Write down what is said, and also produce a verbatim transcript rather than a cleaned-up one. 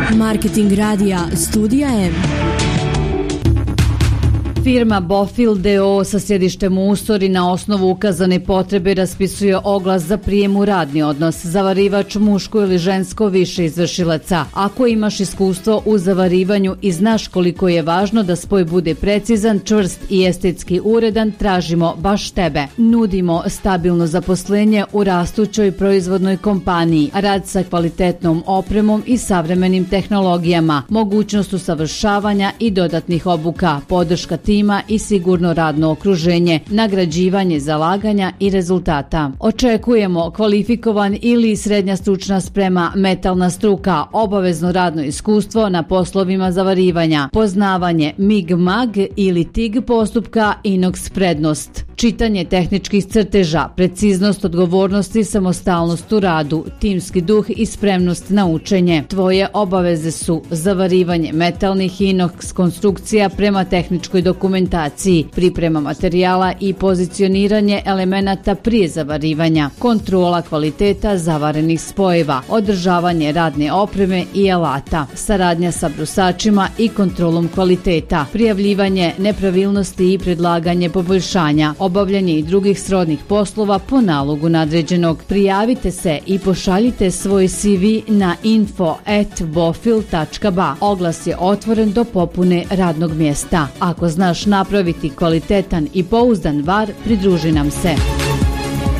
Marketing radija Studija M. Firma Bofil d o o sa sjedištem u Usori na osnovu ukazane potrebe raspisuje oglas za prijem u radni odnos. Zavarivač muško ili žensko više izvršilaca. Ako imaš iskustvo u zavarivanju i znaš koliko je važno da spoj bude precizan, čvrst i estetski uredan, tražimo baš tebe. Nudimo stabilno zaposlenje u rastućoj proizvodnoj kompaniji, rad sa kvalitetnom opremom i savremenim tehnologijama, mogućnost usavršavanja i dodatnih obuka, podrška tima i sigurno radno okruženje, nagrađivanje zalaganja i rezultata. Očekujemo kvalifikovan ili srednja stručna sprema, metalna struka, obavezno radno iskustvo na poslovima zavarivanja, poznavanje mig-mag ili tig postupka, inox prednost, čitanje tehničkih crteža, preciznost odgovornosti, samostalnost u radu, timski duh i spremnost na učenje. Tvoje obaveze su zavarivanje metalnih inox konstrukcija prema tehničkoj dokumentaciji, priprema materijala i pozicioniranje elemenata prije zavarivanja, kontrola kvaliteta zavarenih spojeva, održavanje radne opreme i alata, saradnja sa brusačima i kontrolom kvaliteta, prijavljivanje nepravilnosti i predlaganje poboljšanja, obavljanje i drugih srodnih poslova po nalogu nadređenog. Prijavite se i pošaljite svoj C V na info at bofil tačka ba. Oglas je otvoren do popune radnog mjesta. Ako znaš napraviti kvalitetan i pouzdan var, pridruži nam se.